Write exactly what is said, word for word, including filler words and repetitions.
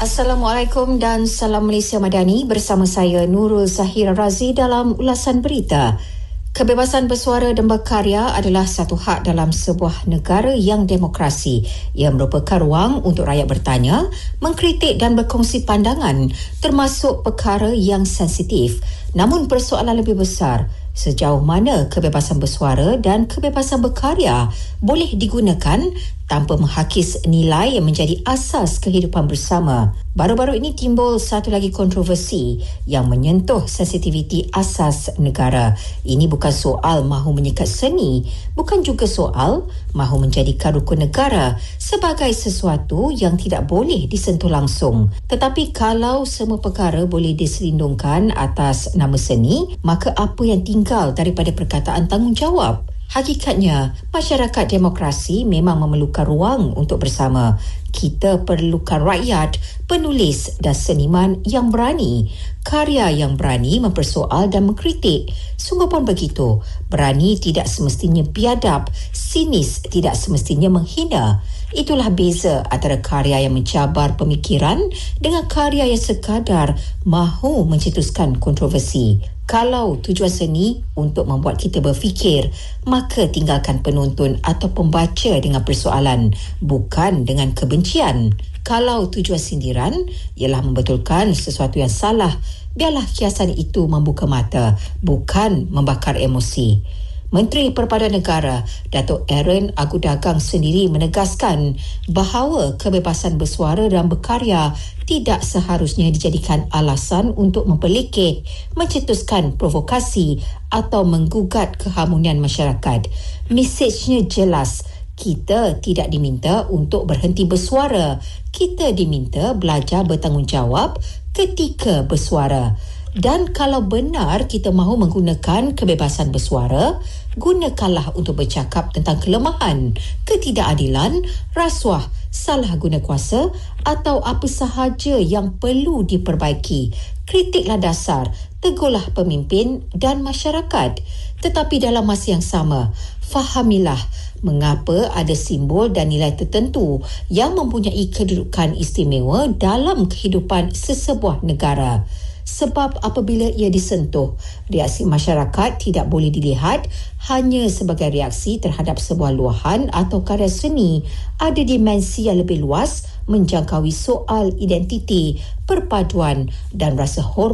Assalamualaikum dan salam Malaysia Madani, bersama saya Nurul Zahira Razi dalam ulasan berita. Kebebasan bersuara dan berkarya adalah satu hak dalam sebuah negara yang demokrasi. Ia merupakan ruang untuk rakyat bertanya, mengkritik dan berkongsi pandangan, termasuk perkara yang sensitif. Namun persoalan lebih besar, sejauh mana kebebasan bersuara dan kebebasan berkarya boleh digunakan tanpa menghakis nilai yang menjadi asas kehidupan bersama. Baru-baru ini timbul satu lagi kontroversi yang menyentuh sensitiviti asas negara. Ini bukan soal mahu menyekat seni, bukan juga soal mahu menjadikan rukun negara sebagai sesuatu yang tidak boleh disentuh langsung. Tetapi kalau semua perkara boleh diselindungkan atas nama seni, maka apa yang tinggal daripada perkataan tanggungjawab? Hakikatnya, masyarakat demokrasi memang memerlukan ruang untuk bersama. Kita perlukan rakyat, penulis dan seniman yang berani, karya yang berani mempersoal dan mengkritik. Sungguh pun begitu, berani tidak semestinya biadab, sinis tidak semestinya menghina. Itulah beza antara karya yang mencabar pemikiran dengan karya yang sekadar mahu mencetuskan kontroversi. Kalau tujuan seni untuk membuat kita berfikir, maka tinggalkan penonton atau pembaca dengan persoalan, bukan dengan kebencian. Kalau tujuan sindiran ialah membetulkan sesuatu yang salah, biarlah kiasan itu membuka mata, bukan membakar emosi. Menteri Perpaduan Negara, Datuk Aaron Agudagang sendiri menegaskan bahawa kebebasan bersuara dan berkarya tidak seharusnya dijadikan alasan untuk memperlekeh, mencetuskan provokasi atau menggugat keharmonian masyarakat. Mesejnya jelas, kita tidak diminta untuk berhenti bersuara. Kita diminta belajar bertanggungjawab ketika bersuara. Dan kalau benar kita mahu menggunakan kebebasan bersuara, gunakanlah untuk bercakap tentang kelemahan, ketidakadilan, rasuah, salah guna kuasa atau apa sahaja yang perlu diperbaiki. Kritiklah dasar, tegurlah pemimpin dan masyarakat. Tetapi dalam masa yang sama, fahamilah mengapa ada simbol dan nilai tertentu yang mempunyai kedudukan istimewa dalam kehidupan sesebuah negara. Sebab apabila ia disentuh, reaksi masyarakat tidak boleh dilihat hanya sebagai reaksi terhadap sebuah luahan atau karya seni. Ada dimensi yang lebih luas menjangkaui soal identiti, perpaduan dan rasa hormat